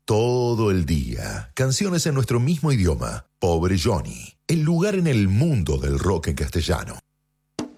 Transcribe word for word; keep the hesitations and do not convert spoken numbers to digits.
todo el día. Canciones en nuestro mismo idioma. Pobre Johnny. El lugar en el mundo del rock en castellano.